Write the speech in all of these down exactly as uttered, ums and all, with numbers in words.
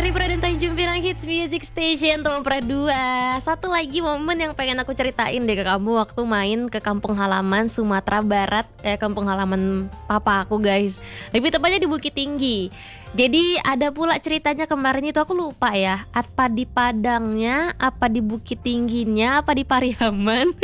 dari Praden Tanjung Pinang Hits Music Station Tompra dua. Satu lagi momen yang pengen aku ceritain deh ke kamu waktu main ke kampung halaman Sumatera Barat. Eh kampung halaman papa aku guys, lebih tepatnya di Bukit Tinggi. Jadi ada pula ceritanya kemarin itu aku lupa ya, apa di Padangnya, apa di Bukit Tingginya, apa di Pariaman.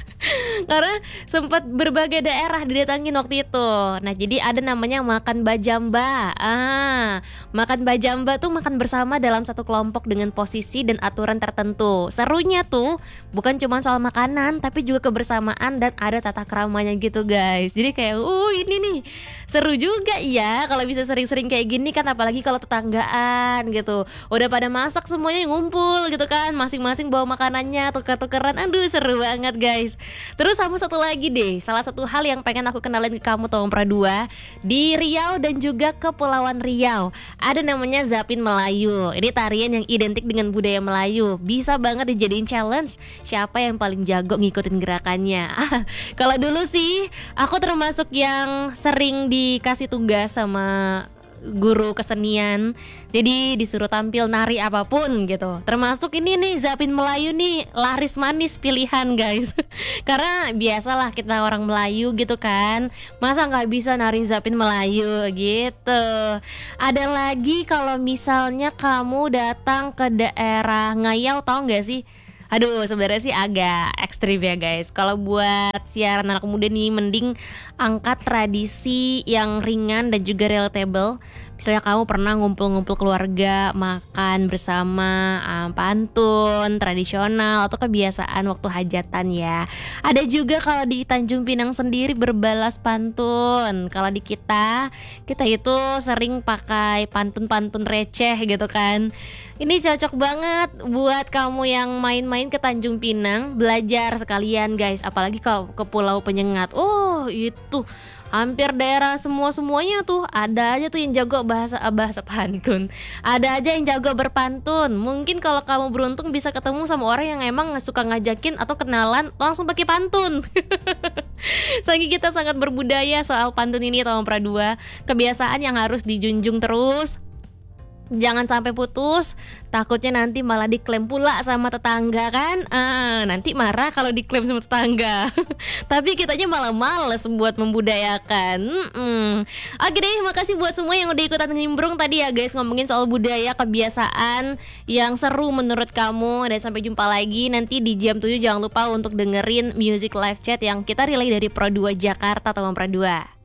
Karena sempat berbagai daerah didatangin waktu itu. Nah jadi ada namanya makan bajamba. Ah, makan bajamba tuh makan bersama dalam satu kelompok dengan posisi dan aturan tertentu. Serunya tuh bukan cuma soal makanan, tapi juga kebersamaan dan ada tata keramanya gitu guys. Jadi kayak, uh ini nih seru juga ya kalau bisa sering-sering kayak gini kan, apalagi kalau tetanggaan gitu. Udah pada masak semuanya ngumpul gitu kan, masing-masing bawa makanannya, tuker-tukeran. Aduh seru banget guys. Terus sama satu lagi deh, salah satu hal yang pengen aku kenalin ke kamu Tompra dua, di Riau dan juga Kepulauan Riau ada namanya Zapin Melayu. Ini tarian yang identik dengan budaya Melayu, bisa banget dijadiin challenge siapa yang paling jago ngikutin gerakannya. Kalau dulu sih aku termasuk yang sering dikasih tugas sama guru kesenian, jadi disuruh tampil nari apapun gitu. Termasuk ini nih Zapin Melayu nih, laris manis pilihan guys. Karena biasalah kita orang Melayu gitu kan, masa nggak bisa nari Zapin Melayu gitu. Ada lagi kalau misalnya kamu datang ke daerah Ngayau, tahu nggak sih? Aduh sebenarnya sih agak ekstrim ya guys. Kalau buat siaran anak muda nih, mending angkat tradisi yang ringan dan juga relatable. Misalnya kamu pernah ngumpul-ngumpul keluarga, makan bersama, um, pantun tradisional atau kebiasaan waktu hajatan ya. Ada juga kalau di Tanjung Pinang sendiri berbalas pantun. Kalau di kita, kita itu sering pakai pantun-pantun receh gitu kan. Ini cocok banget buat kamu yang main-main ke Tanjung Pinang, belajar sekalian guys. Apalagi kalau ke Pulau Penyengat. Oh itu hampir daerah semua-semuanya tuh ada aja tuh yang jago bahasa bahasa pantun. Ada aja yang jago berpantun. Mungkin kalau kamu beruntung bisa ketemu sama orang yang emang suka ngajakin atau kenalan langsung pakai pantun. Saking kita sangat berbudaya soal pantun ini Tompra dua. Kebiasaan yang harus dijunjung terus. Jangan sampai putus, takutnya nanti malah diklaim pula sama tetangga kan. Ah, nanti marah kalau diklaim sama tetangga. Tapi kitanya malah males buat membudayakan. Mm-mm. Oke deh, makasih buat semua yang udah ikutan nimbrung tadi ya guys, ngomongin soal budaya, kebiasaan yang seru menurut kamu. Dan sampai jumpa lagi nanti di jam tujuh. Jangan lupa untuk dengerin Music Live Chat yang kita relay dari Pro dua Jakarta Tompra dua.